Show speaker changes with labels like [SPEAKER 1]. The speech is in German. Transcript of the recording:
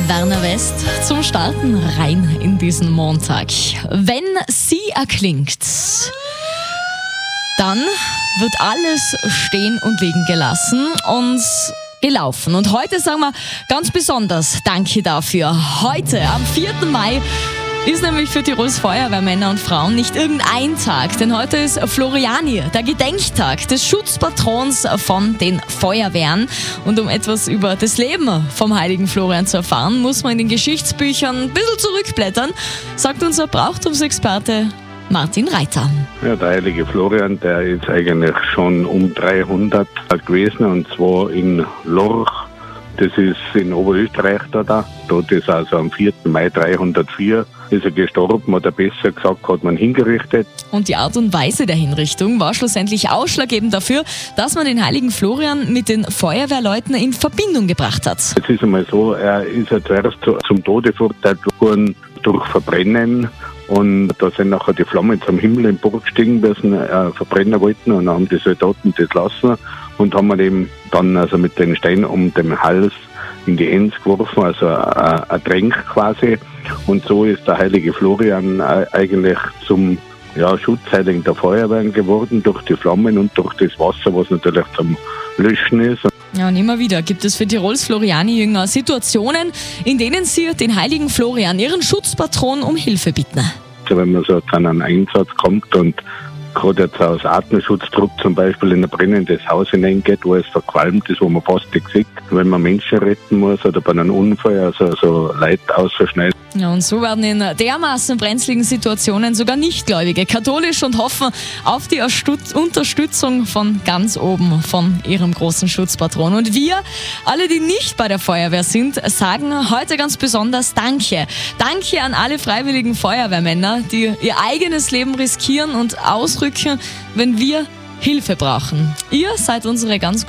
[SPEAKER 1] Werner West zum Starten rein in diesen Montag. Wenn sie erklingt, dann wird alles stehen und liegen gelassen und gelaufen. Und heute sagen wir ganz besonders Danke dafür. Heute, am 4. Mai, ist nämlich für Tirols Feuerwehrmänner und Frauen nicht irgendein Tag, denn heute ist Floriani, der Gedenktag des Schutzpatrons von den Feuerwehren. Und um etwas über das Leben vom heiligen Florian zu erfahren, muss man in den Geschichtsbüchern ein bisschen zurückblättern, sagt unser Brauchtumsexperte Martin Reiter.
[SPEAKER 2] Ja, der heilige Florian, der ist eigentlich schon um 300 gewesen, und zwar in Lorch. Das ist in Oberösterreich da. Dort ist also am 4. Mai 304 ist er gestorben, oder besser gesagt hat man hingerichtet.
[SPEAKER 1] Und die Art und Weise der Hinrichtung war schlussendlich ausschlaggebend dafür, dass man den heiligen Florian mit den Feuerwehrleuten in Verbindung gebracht hat.
[SPEAKER 2] Es ist einmal so, er ist ja zuerst zum Tode verurteilt worden durch Verbrennen. Und da sind nachher die Flammen zum Himmel emporgestiegen, weil sie verbrennen wollten, und dann haben die Soldaten das lassen und haben ihn eben dann also mit den Steinen um den Hals in die Enz geworfen, also ein Tränk quasi. Und so ist der heilige Florian eigentlich zum Schutzheiligen der Feuerwehren geworden, durch die Flammen und durch das Wasser, was natürlich zum Löschen ist.
[SPEAKER 1] Ja, und immer wieder gibt es für Tirols Floriani-Jünger Situationen, in denen sie den heiligen Florian, ihren Schutzpatron, um Hilfe bitten.
[SPEAKER 2] Also wenn man so zu einem Einsatz kommt und gerade jetzt aus Atemschutzdruck zum Beispiel in ein brennendes Haus hineingeht, wo es verqualmt ist, wo man fast nicht sieht, wenn man Menschen retten muss oder bei einem Unfall, also so Leute ausverschneiden.
[SPEAKER 1] Ja, und so werden in dermaßen brenzligen Situationen sogar Nichtgläubige katholisch und hoffen auf die Unterstützung von ganz oben, von ihrem großen Schutzpatron. Und wir, alle, die nicht bei der Feuerwehr sind, sagen heute ganz besonders Danke. Danke an alle freiwilligen Feuerwehrmänner, die ihr eigenes Leben riskieren und ausrücken, wenn wir Hilfe brauchen. Ihr seid unsere ganz